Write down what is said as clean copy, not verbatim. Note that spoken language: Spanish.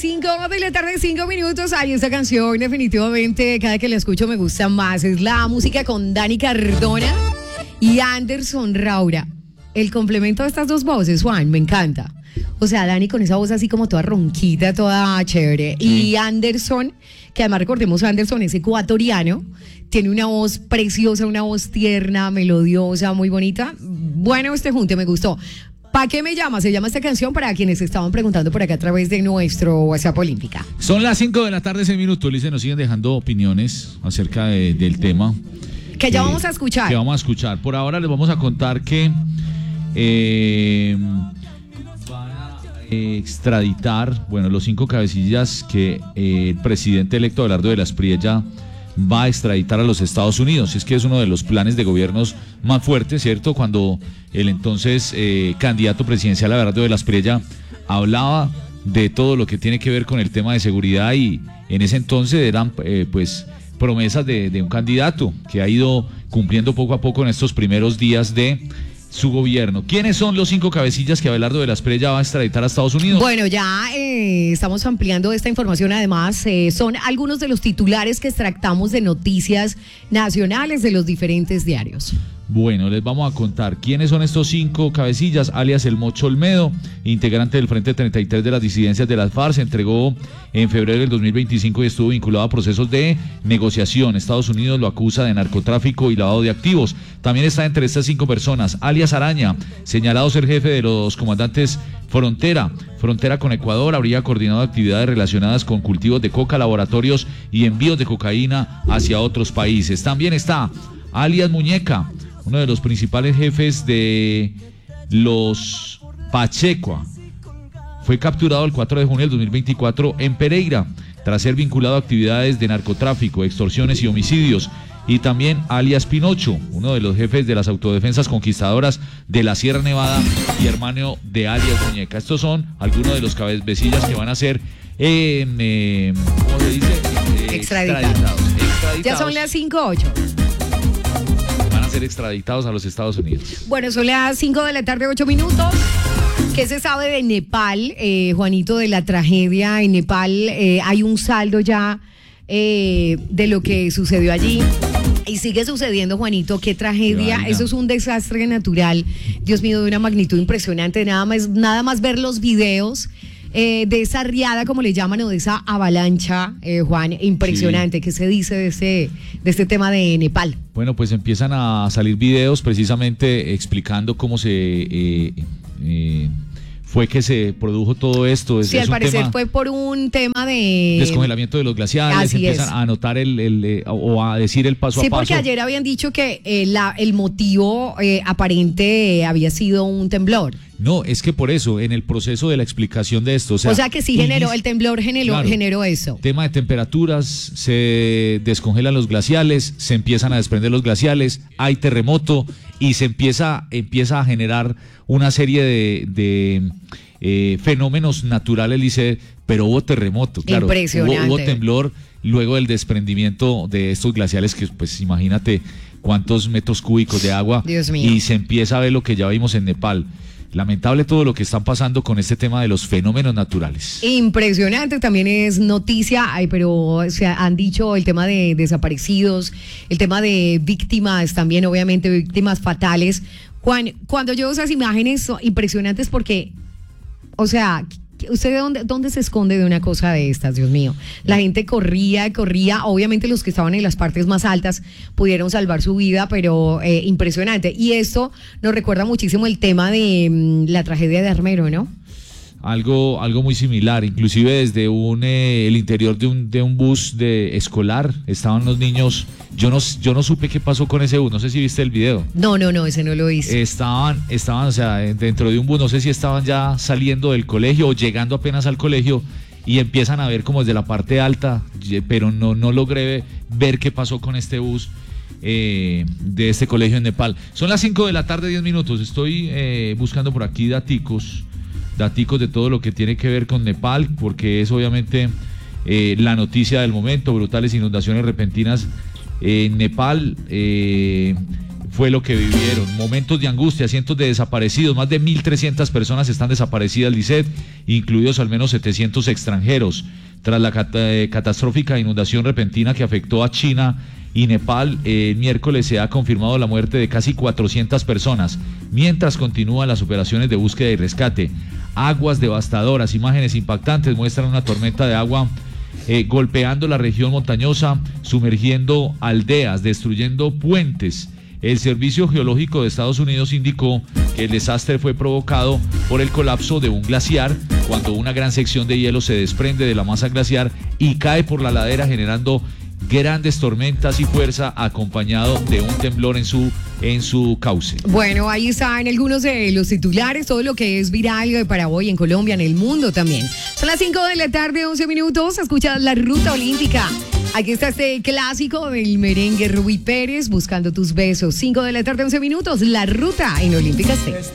5 de la tarde, 5 minutos. Ay, esta canción definitivamente cada que la escucho me gusta más. Es la música con Dani Cardona y Anderson Raura. El complemento de estas dos voces, Juan, me encanta. O sea, Dani con esa voz así como toda ronquita, toda chévere. Sí. Y Anderson, que además recordemos, Anderson es ecuatoriano, tiene una voz preciosa, una voz tierna, melodiosa, muy bonita. Bueno, este junte me gustó. ¿Para qué me llama? Se llama esta canción para quienes estaban preguntando por acá a través de nuestro WhatsApp Olímpica. Son las 5 de la tarde, 6 minutos. Lice, nos siguen dejando opiniones acerca del tema. Que ya vamos a escuchar. Que vamos a escuchar. Por ahora les vamos a contar que van a extraditar, bueno, los 5 cabecillas que el presidente electo Abelardo de la Espriella va a extraditar a los Estados Unidos. Es que es uno de los planes de gobiernos más fuertes, ¿cierto? Cuando el entonces candidato presidencial Abelardo de la Espriella hablaba de todo lo que tiene que ver con el tema de seguridad, y en ese entonces eran pues promesas de un candidato que ha ido cumpliendo poco a poco en estos primeros días de su gobierno. ¿Quiénes son los 5 cabecillas que Abelardo de la Espriella va a extraditar a Estados Unidos? Bueno, ya estamos ampliando esta información. Además, son algunos de los titulares que extractamos de noticias nacionales de los diferentes diarios. Bueno, les vamos a contar quiénes son estos 5 cabecillas. Alias El Mocho Olmedo, integrante del Frente 33 de las disidencias de las FARC, se entregó en febrero del 2025 y estuvo vinculado a procesos de negociación. Estados Unidos lo acusa de narcotráfico y lavado de activos. También está entre estas 5 personas alias Araña, señalado ser jefe de los comandantes Frontera con Ecuador. Habría coordinado actividades relacionadas con cultivos de coca, laboratorios y envíos de cocaína hacia otros países. También está alias Muñeca, uno de los principales jefes de los Pacheco. Fue capturado el 4 de junio del 2024 en Pereira, tras ser vinculado a actividades de narcotráfico, extorsiones y homicidios. Y también alias Pinocho, uno de los jefes de las autodefensas conquistadoras de la Sierra Nevada y hermano de alias Muñeca. Estos son algunos de los cabecillas que van a ser, ¿cómo se dice? Extraditados. Ya son las 5:08. Ser extraditados a los Estados Unidos. Bueno, son las 5 de la tarde, 8 minutos. ¿Qué se sabe de Nepal, Juanito, de la tragedia en Nepal? Hay un saldo ya de lo que sucedió allí. Y sigue sucediendo, Juanito, qué tragedia. Eso es un desastre natural, Dios mío, de una magnitud impresionante. Nada más ver los videos de esa riada, como le llaman, o de esa avalancha, Juan, impresionante. Sí. ¿Qué se dice de este tema de Nepal? Bueno, pues empiezan a salir videos precisamente explicando cómo fue que se produjo todo esto. Sí, al parecer fue por un tema de descongelamiento de los glaciares. Así empiezan es. a anotar o a decir el paso a paso. Sí, porque ayer habían dicho que el motivo aparente había sido un temblor. No, es que por eso, en el proceso de la explicación de esto. O sea que sí el temblor generó eso. Tema de temperaturas, se descongelan los glaciales, se empiezan a desprender los glaciales, hay terremoto y se empieza a generar una serie de fenómenos naturales, dice, pero hubo terremoto, claro. Impresionante. Hubo temblor luego del desprendimiento de estos glaciales, que pues imagínate cuántos metros cúbicos de agua. Dios mío. Y se empieza a ver lo que ya vimos en Nepal. Lamentable todo lo que están pasando con este tema de los fenómenos naturales. Impresionante, también es noticia, pero se han dicho el tema de desaparecidos, el tema de víctimas también, obviamente víctimas fatales. Juan, cuando yo veo esas imágenes son impresionantes porque, o sea, ¿usted dónde se esconde de una cosa de estas, Dios mío? La gente corría, obviamente los que estaban en las partes más altas pudieron salvar su vida, pero impresionante. Y esto nos recuerda muchísimo el tema de la tragedia de Armero, ¿no? Algo muy similar, inclusive desde el interior de un bus escolar estaban los niños. Yo no supe qué pasó con ese bus, no sé si viste el video. No, ese no lo hice. Estaban, o sea, dentro de un bus, no sé si estaban ya saliendo del colegio o llegando apenas al colegio, y empiezan a ver como desde la parte alta, pero no logré ver qué pasó con este bus de este colegio en Nepal. Son las 5 de la tarde, 10 minutos. Estoy buscando por aquí daticos de todo lo que tiene que ver con Nepal, porque es obviamente la noticia del momento. Brutales inundaciones repentinas en Nepal. fue lo que vivieron. Momentos de angustia, cientos de desaparecidos, más de 1.300 personas están desaparecidas, Lisset, incluidos al menos 700 extranjeros. Tras la catastrófica inundación repentina que afectó a China y Nepal, el miércoles se ha confirmado la muerte de casi 400 personas, mientras continúan las operaciones de búsqueda y rescate. Aguas devastadoras, imágenes impactantes muestran una tormenta de agua golpeando la región montañosa, sumergiendo aldeas, destruyendo puentes. El Servicio Geológico de Estados Unidos indicó que el desastre fue provocado por el colapso de un glaciar, cuando una gran sección de hielo se desprende de la masa glaciar y cae por la ladera, generando grandes tormentas y fuerza, acompañado de un temblor en su cauce. Bueno, ahí están algunos de los titulares, todo lo que es viral para hoy en Colombia, en el mundo también. Son las 5 de la tarde, 11 minutos, escuchas la Ruta Olímpica. Aquí está este clásico del merengue, Rubí Pérez, Buscando tus besos. 5 de la tarde, 11 minutos, la Ruta en Olímpica Estéreo.